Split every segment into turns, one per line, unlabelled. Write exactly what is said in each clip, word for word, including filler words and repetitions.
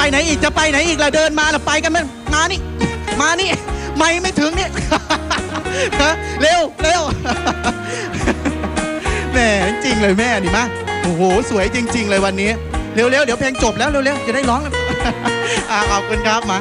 ไหนอีกจะไปไหนอีกเราเดินมาเราไปกันมันมานี่มานี่ไม่ไม่ถึงนี่ เร็วเร็ว แม่จริงเลยแม่นี่มาโอ้โหสวยจริงๆเลยวันนี้เร็วๆเดี๋ยวเพลงจบแล้วเร็วๆจะได้ร้องแล้ว ขอบคุณครับมา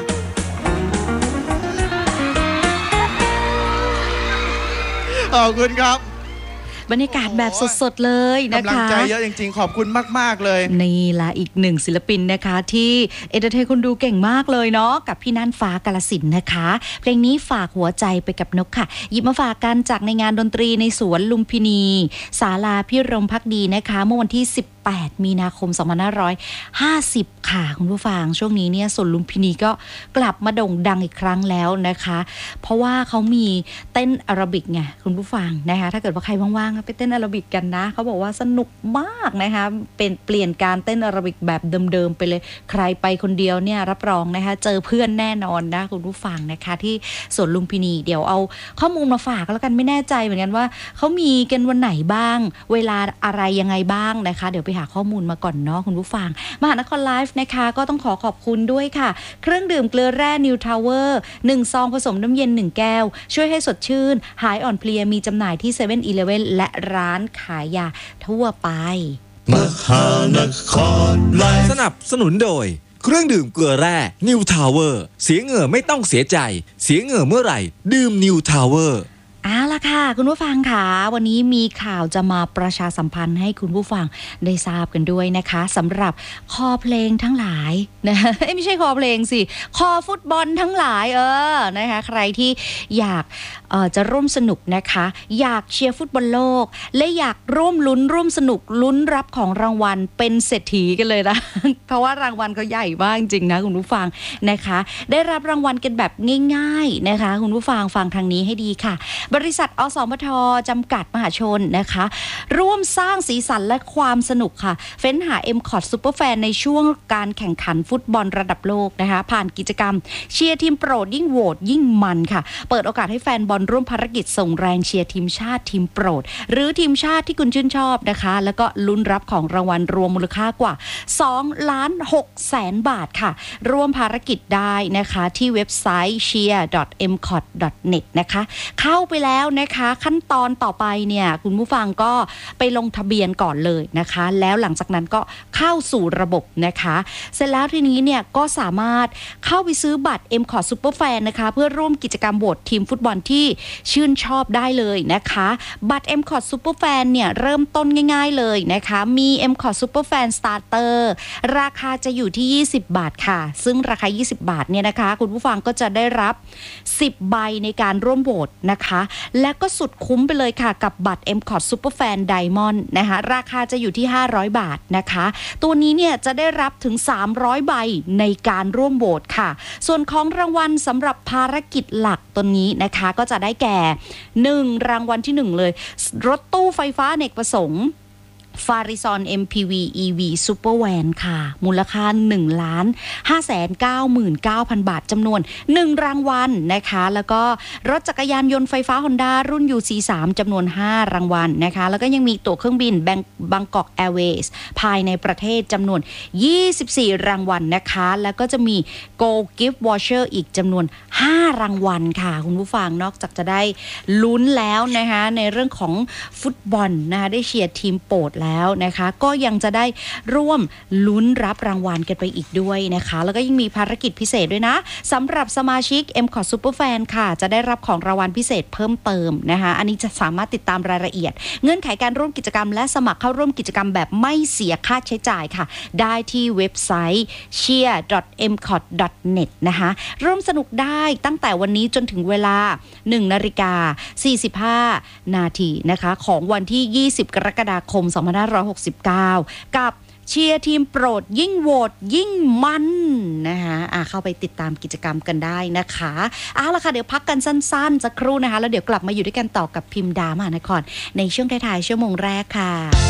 ขอบคุณครับ
บรรยากาศแบบสดๆเลยนะคะ
กำลังใจเยอะจริงๆขอบคุณมากๆเลย
นี่ละอีกหนึ่งศิลปินนะคะที่เอเตอร์เทนคนดูเก่งมากเลยเนาะกับพี่น่านฟ้ากาฬสินธุ์นะคะเพลงนี้ฝากหัวใจไปกับนกค่ะหยิบมาฝากกันจากในงานดนตรีในสวนลุมพินีศาลาพิรมภักดีนะคะเมื่อวันที่สิบแปดมีนาคมสองพันห้าร้อยห้าสิบค่ะคุณผู้ฟังช่วงนี้เนี่ยสวนลุมพินีก็กลับมาโด่งดังอีกครั้งแล้วนะคะเพราะว่าเขามีเต้นแอโรบิกไงคุณผู้ฟังนะคะถ้าเกิดว่าใครว่างๆไปเต้นแอโรบิกกันนะเขาบอกว่าสนุกมากนะคะเป็นเปลี่ยนการเต้นแอโรบิกแบบเดิมๆไปเลยใครไปคนเดียวเนี่ยรับรองนะคะเจอเพื่อนแน่นอนนะคุณผู้ฟังนะคะที่สวนลุมพินีเดี๋ยวเอาข้อมูลมาฝากแล้วกันไม่แน่ใจเหมือนกันว่าเขามีกันวันไหนบ้างเวลาอะไรยังไงบ้างนะคะเดี๋ยวไปหาข้อมูลมาก่อนเนาะคุณผู้ฟังมหานครไลฟ์นะคะก็ต้องขอขอบคุณด้วยค่ะเครื่องดื่มเกลือแร่นิวทาวเวอร์หนึ่งซองผสมน้ำเย็นหนึ่งแก้วช่วยให้สดชื่นหายอ่อนเพลียมีจำหน่ายที่ เซเว่น อีเลฟเว่น และร้านขายยาทั่วไป
มหานครไลฟ์สนับสนุนโดยเครื่องดื่มเกลือแร่นิวทาวเวอร์เสียเหงื่อไม่ต้องเสียใจเสียเหงื่อเมื่อไหร่ดื่มนิวทาวเวอร์
เอาล่ะค่ะคุณผู้ฟังค่ะวันนี้มีข่าวจะมาประชาสัมพันธ์ให้คุณผู้ฟังได้ทราบกันด้วยนะคะสำหรับคอเพลงทั้งหลายนะไม่ใช่คอเพลงสิคอฟุตบอลทั้งหลายเออนะคะใครที่อยากเอ่อจะร่วมสนุกนะคะอยากเชียร์ฟุตบอลโลกและอยากร่วมลุ้นร่วมสนุกลุ้นรับของรางวัลเป็นเศรษฐีกันเลยนะ เพราะว่ารางวัลเขาใหญ่มากจริงนะคุณผู้ฟังนะคะได้รับรางวัลกันแบบง่ายๆนะคะคุณผู้ฟังฟังทางนี้ให้ดีค่ะบริษัทอสมทจำกัดมหาชนนะคะร่วมสร้างสีสันและความสนุกค่ะเฟ้นหา เอ็ม คอท Superfan ในช่วงการแข่งขันฟุตบอลระดับโลกนะคะผ่านกิจกรรมเชียร์ทีมโปรดยิ่งโหวตยิ่งมันค่ะเปิดโอกาสให้แฟนบอลร่วมภารกิจส่งแรงเชียร์ทีมชาติทีมโปรดหรือทีมชาติที่คุณชื่นชอบนะคะแล้วก็ลุ้นรับของรางวัลรวมมูลค่ากว่าสองล้านหกแสนบาทค่ะร่วมภารกิจได้นะคะที่เว็บไซต์ เชียร์ ดอท เอ็ม คอท ดอท เน็ต นะคะเข้าไปแล้วนะคะขั้นตอนต่อไปเนี่ยคุณผู้ฟังก็ไปลงทะเบียนก่อนเลยนะคะแล้วหลังจากนั้นก็เข้าสู่ระบบนะคะเสร็จแล้วทีนี้เนี่ยก็สามารถเข้าไปซื้อบัตร เอ็ม คอท Superfan นะคะเพื่อร่วมกิจกรรมโหวตทีมฟุตบอลที่ชื่นชอบได้เลยนะคะบัตร เอ็ม คอท Superfan เนี่ยเริ่มต้นง่ายๆเลยนะคะมี เอ็ม คอท Superfan Starter ราคาจะอยู่ที่ยี่สิบบาทค่ะซึ่งราคายี่สิบบาทเนี่ยนะคะคุณผู้ฟังก็จะได้รับสิบใบในการร่วมโหวตนะคะและก็สุดคุ้มไปเลยค่ะกับบัตร เอ็ม คอท Superfan Diamond นะคะราคาจะอยู่ที่ห้าร้อยบาทนะคะตัวนี้เนี่ยจะได้รับถึงสามร้อยใบในการร่วมโหวตค่ะส่วนของรางวัลสำหรับภารกิจหลักตัวนี้นะคะก็จะได้แก่หนึ่งรางวัลที่หนึ่งเลยรถตู้ไฟฟ้าอเนกประสงค์ฟาริซอน เอ็ม พี วี อี วี Super Van ค่ะมูลค่า หนึ่งล้านห้าแสนเก้าหมื่นเก้าพัน บาทจำนวนหนึ่งรางวัลนะคะแล้วก็รถจักรยานยนต์ไฟฟ้า Honda รุ่น ยู ซี สาม จำนวนห้ารางวัลนะคะแล้วก็ยังมีตั๋วเครื่องบินบางกอกแอร์เวย์ภายในประเทศจำนวนยี่สิบสี่รางวัลนะคะแล้วก็จะมี Gold Gift Voucher อีกจำนวนห้ารางวัลค่ะคุณผู้ฟังนอกจากจะได้ลุ้นแล้วนะคะในเรื่องของฟุตบอลนะคะได้เชียร์ทีมโปรดแล้วนะคะก็ยังจะได้ร่วมลุ้นรับรางวัลกันไปอีกด้วยนะคะแล้วก็ยังมีภารกิจพิเศษด้วยนะสำหรับสมาชิก เอ็ม คอท Superfan ค่ะจะได้รับของรางวัลพิเศษเพิ่มเติมนะคะอันนี้จะสามารถติดตามรายละเอียดเงื่อนไขการร่วมกิจกรรมและสมัครเข้าร่วมกิจกรรมแบบไม่เสียค่าใช้จ่ายค่ะได้ที่เว็บไซต์ เชียร์ ดอท เอ็ม คอท ดอท เน็ต นะคะร่วมสนุกได้ตั้งแต่วันนี้จนถึงเวลา หนึ่งนาฬิกาสี่สิบห้านาทีนะคะของวันที่ยี่สิบกรกฎาคมสองพันห้าร้อยหกสิบเก้ากับเชียร์ทีมโปรดยิ่งโหวตยิ่งมันนะคะอ่ะเข้าไปติดตามกิจกรรมกันได้นะคะเอาล่ะค่ะเดี๋ยวพักกันสั้นๆสักครู่นะคะแล้วเดี๋ยวกลับมาอยู่ด้วยกันต่อกับพิมพ์ดามหานครในช่วงท้ายๆชั่วโมงแรกค่ะ